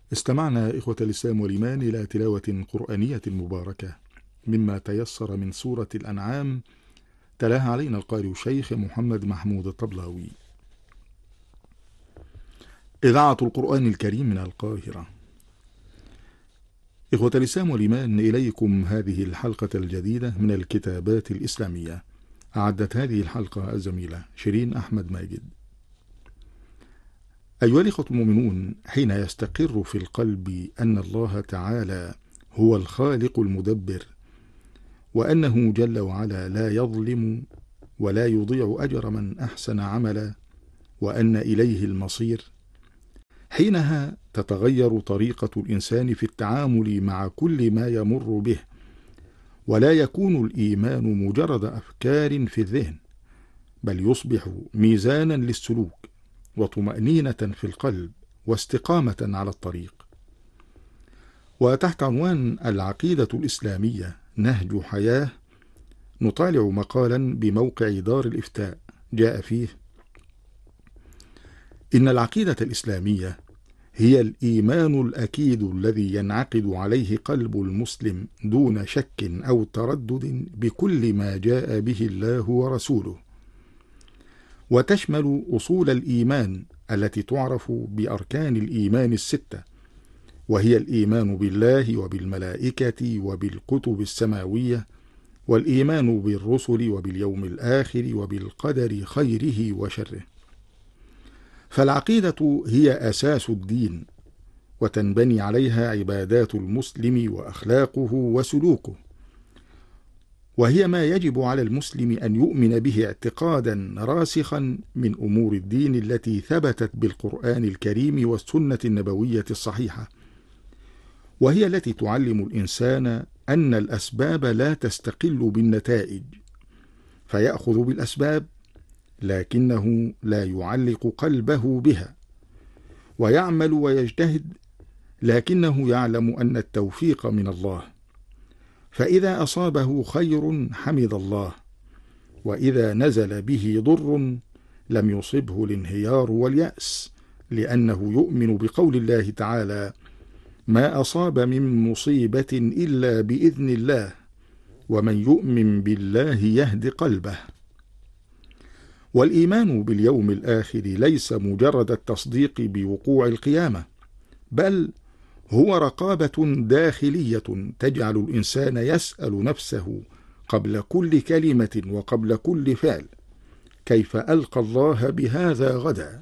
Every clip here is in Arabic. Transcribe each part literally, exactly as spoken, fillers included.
استمعنا إخوة الإسلام والإيمان إلى تلاوة قرآنية مباركة مما تيسر من سورة الأنعام، تلاها علينا القارئ الشيخ محمد محمود الطبلاوي. إذاعة القرآن الكريم من القاهرة. إخوة الإسلام والإيمان، إليكم هذه الحلقة الجديدة من الكتابات الإسلامية. أعدت هذه الحلقة الزميلة شيرين أحمد ماجد. أيها الإخوة المؤمنون، حين يستقر في القلب أن الله تعالى هو الخالق المدبر، وأنه جل وعلا لا يظلم ولا يضيع أجر من أحسن عملا، وأن إليه المصير، حينها تتغير طريقة الإنسان في التعامل مع كل ما يمر به، ولا يكون الإيمان مجرد أفكار في الذهن، بل يصبح ميزانا للسلوك وطمأنينة في القلب واستقامة على الطريق. وتحت عنوان العقيدة الإسلامية نهج حياة، نطالع مقالا بموقع دار الإفتاء جاء فيه: إن العقيدة الإسلامية هي الإيمان الأكيد الذي ينعقد عليه قلب المسلم دون شك أو تردد بكل ما جاء به الله ورسوله، وتشمل أصول الإيمان التي تعرف بأركان الإيمان الستة، وهي الإيمان بالله وبالملائكة وبالكتب السماوية، والإيمان بالرسل وباليوم الآخر وبالقدر خيره وشره. فالعقيدة هي أساس الدين، وتنبني عليها عبادات المسلم وأخلاقه وسلوكه، وهي ما يجب على المسلم أن يؤمن به اعتقادا راسخا من أمور الدين التي ثبتت بالقرآن الكريم والسنة النبوية الصحيحة، وهي التي تعلم الإنسان أن الأسباب لا تستقل بالنتائج، فيأخذ بالأسباب لكنه لا يعلق قلبه بها، ويعمل ويجتهد لكنه يعلم أن التوفيق من الله، فإذا أصابه خير حمد الله، وإذا نزل به ضر لم يصبه الانهيار واليأس، لأنه يؤمن بقول الله تعالى: ما أصاب من مصيبة إلا بإذن الله، ومن يؤمن بالله يهد قلبه. والإيمان باليوم الآخر ليس مجرد التصديق بوقوع القيامة، بل هو رقابة داخلية تجعل الإنسان يسأل نفسه قبل كل كلمة وقبل كل فعل: كيف ألقى الله بهذا غدا؟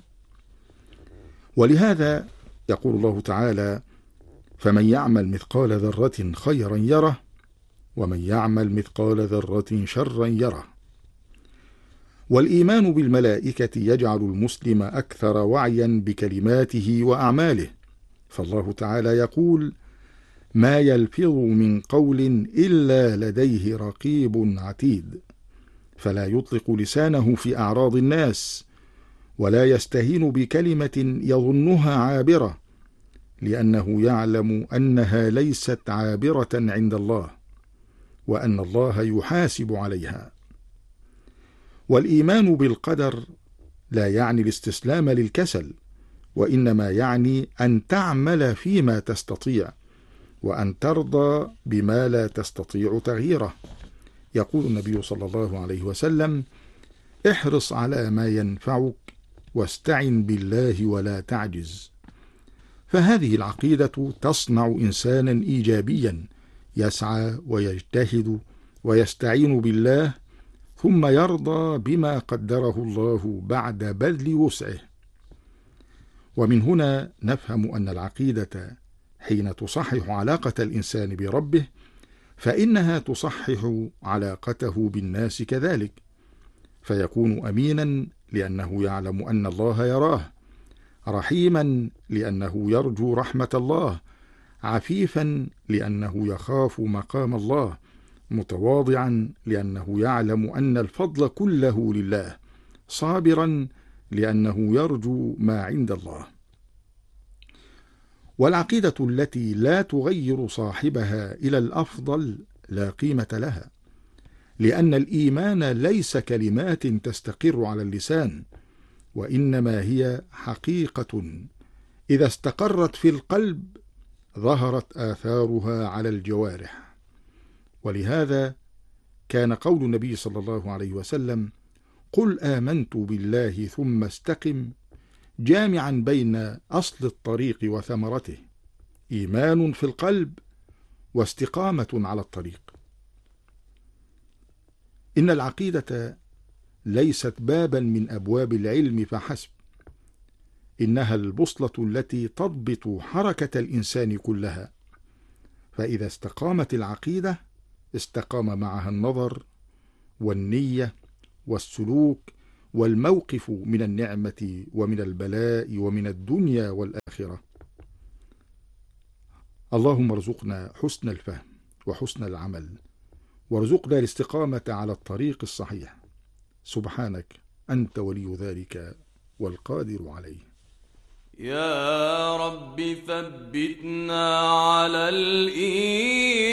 ولهذا يقول الله تعالى: فمن يعمل مثقال ذرة خيرا يره، ومن يعمل مثقال ذرة شرا يره. والإيمان بالملائكة يجعل المسلم أكثر وعيا بكلماته وأعماله، فالله تعالى يقول: ما يلفظ من قول إلا لديه رقيب عتيد، فلا يطلق لسانه في أعراض الناس، ولا يستهين بكلمة يظنها عابرة، لأنه يعلم أنها ليست عابرة عند الله، وأن الله يحاسب عليها. والإيمان بالقدر لا يعني الاستسلام للكسل، وإنما يعني أن تعمل فيما تستطيع، وأن ترضى بما لا تستطيع تغييره. يقول النبي صلى الله عليه وسلم: احرص على ما ينفعك واستعن بالله ولا تعجز. فهذه العقيدة تصنع إنسانا إيجابيا يسعى ويجتهد ويستعين بالله، ثم يرضى بما قدره الله بعد بذل وسعه. ومن هنا نفهم أن العقيدة حين تصحح علاقة الإنسان بربه، فإنها تصحح علاقته بالناس كذلك، فيكون أمينا لأنه يعلم أن الله يراه، رحيما لأنه يرجو رحمة الله، عفيفا لأنه يخاف مقام الله، متواضعا لأنه يعلم أن الفضل كله لله، صابرا لأنه يرجو ما عند الله. والعقيدة التي لا تغير صاحبها إلى الأفضل لا قيمة لها، لأن الإيمان ليس كلمات تستقر على اللسان، وإنما هي حقيقة إذا استقرت في القلب ظهرت آثارها على الجوارح. ولهذا كان قول النبي صلى الله عليه وسلم: قل آمنت بالله ثم استقم، جامعا بين أصل الطريق وثمرته، إيمان في القلب واستقامة على الطريق. إن العقيدة ليست بابا من أبواب العلم فحسب، إنها البوصلة التي تضبط حركة الإنسان كلها، فإذا استقامت العقيدة استقام معها النظر والنية والسلوك والموقف من النعمة ومن البلاء ومن الدنيا والآخرة. اللهم ارزقنا حسن الفهم وحسن العمل، وارزقنا الاستقامة على الطريق الصحيح. سبحانك أنت ولي ذلك والقادر عليه. يا رب ثبتنا على الإيمان